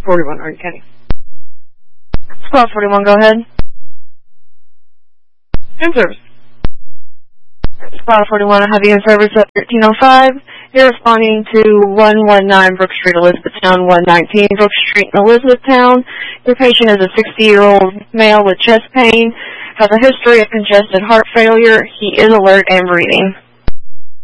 41, Orange County. Squad 41, go ahead. In service. Squad 41, I have you in service at 1305. You're responding to 119 Brook Street, Elizabethtown, 119 Brook Street in Elizabethtown. Your patient is a 60-year-old male with chest pain, has a history of congested heart failure. He is alert and breathing.